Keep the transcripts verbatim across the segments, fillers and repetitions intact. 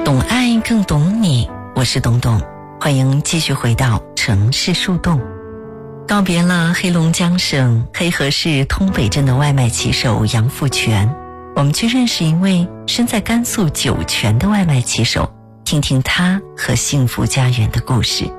懂爱更懂你，我是董董，欢迎继续回到城市树洞。告别了黑龙江省黑河市通北镇的外卖骑手杨富全，我们去认识一位身在甘肃酒泉的外卖骑手，听听他和幸福家园的故事。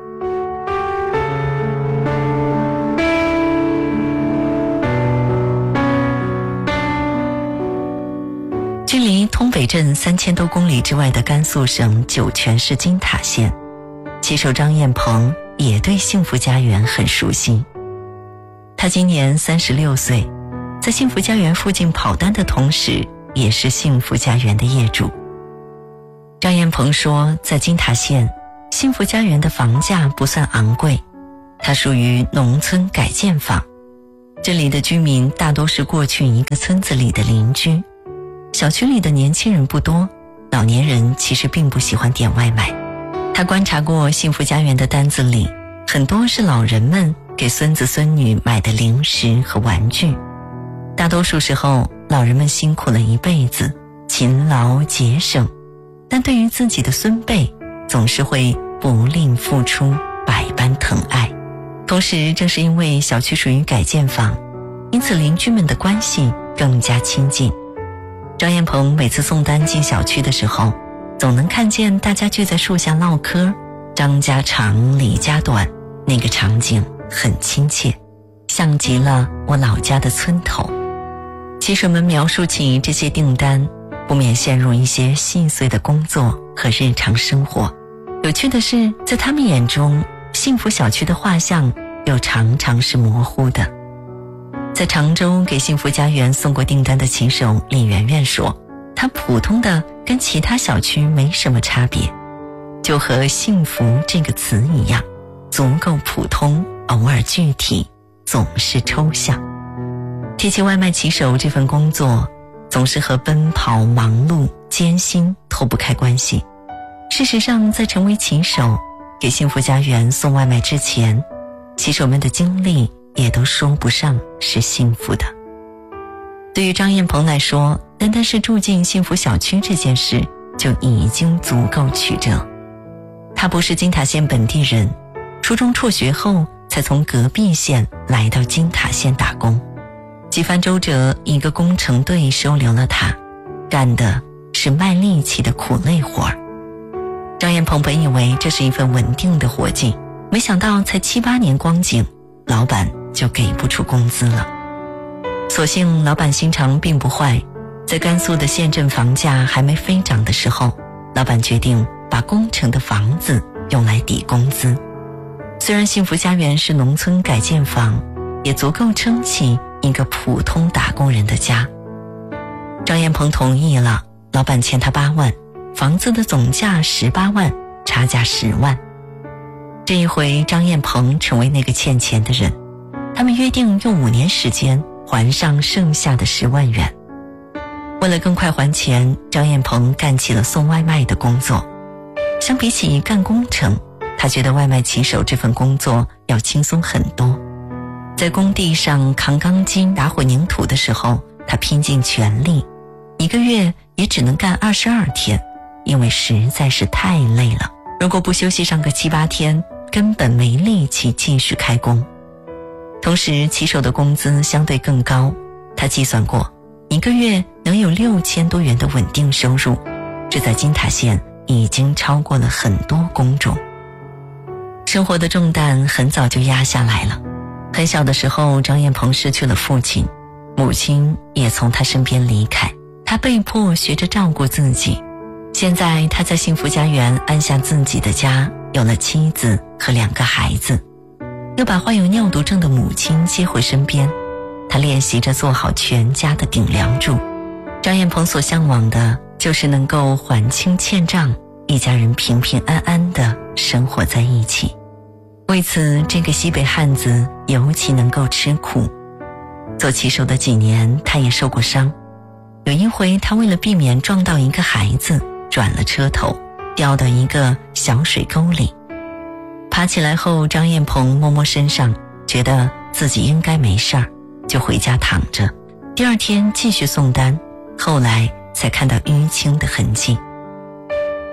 距离通北镇三千多公里之外的甘肃省酒泉市金塔县，骑手张彦鹏也对幸福家园很熟悉。他今年三十六岁，在幸福家园附近跑单的同时，也是幸福家园的业主。张彦鹏说，在金塔县，幸福家园的房价不算昂贵，它属于农村改建房，这里的居民大多是过去一个村子里的邻居。小区里的年轻人不多，老年人其实并不喜欢点外卖。他观察过幸福家园的单子里，很多是老人们给孙子孙女买的零食和玩具。大多数时候，老人们辛苦了一辈子，勤劳节省，但对于自己的孙辈，总是会不吝付出，百般疼爱。同时，正是因为小区属于改建房，因此邻居们的关系更加亲近。张彦鹏每次送单进小区的时候，总能看见大家聚在树下唠嗑，张家长李家短，那个场景很亲切，像极了我老家的村头。骑手们描述起这些订单，不免陷入一些细碎的工作和日常生活。有趣的是，在他们眼中，幸福小区的画像又常常是模糊的。在常州给幸福家园送过订单的骑手李媛媛说，她普通的跟其他小区没什么差别，就和幸福这个词一样，足够普通，偶尔具体，总是抽象。提起外卖骑手这份工作，总是和奔跑、忙碌、艰辛脱不开关系。事实上，在成为骑手给幸福家园送外卖之前，骑手们的经历也都说不上是幸福的。对于张彦鹏来说，单单是住进幸福小区这件事就已经足够曲折。他不是金塔县本地人，初中辍学后才从隔壁县来到金塔县打工。几番周折，一个工程队收留了他，干的是卖力气的苦累活儿。张彦鹏本以为这是一份稳定的活计，没想到才七八年光景，老板就给不出工资了。所幸老板心肠并不坏，在甘肃的县镇房价还没飞涨的时候，老板决定把工程的房子用来抵工资。虽然幸福家园是农村改建房，也足够撑起一个普通打工人的家。张彦鹏同意了，老板欠他八万，房子的总价十八万，差价十万。这一回张彦鹏成为那个欠钱的人，他们约定用五年时间还上剩下的十万元。为了更快还钱，张彦鹏干起了送外卖的工作。相比起干工程，他觉得外卖骑手这份工作要轻松很多。在工地上扛钢筋打混凝土的时候，他拼尽全力，一个月也只能干二十二天，因为实在是太累了，如果不休息上个七八天，根本没力气继续开工。同时骑手的工资相对更高，他计算过，一个月能有六千多元的稳定收入，这在金塔县已经超过了很多工种。生活的重担很早就压下来了。很小的时候，张彦鹏失去了父亲，母亲也从他身边离开，他被迫学着照顾自己。现在他在幸福家园安下自己的家，有了妻子和两个孩子，又把患有尿毒症的母亲接回身边，他练习着做好全家的顶梁柱。张彦鹏所向往的就是能够还清欠账，一家人平平安安地生活在一起。为此，这个西北汉子尤其能够吃苦。做骑手的几年，他也受过伤。有一回，他为了避免撞到一个孩子，转了车头，掉到一个小水沟里。爬起来后，张彦鹏摸摸身上，觉得自己应该没事儿，就回家躺着。第二天继续送单，后来才看到淤青的痕迹。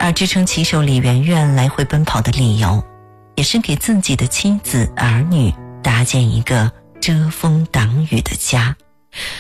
而支撑骑手李媛媛来回奔跑的理由，也是给自己的妻子儿女搭建一个遮风挡雨的家。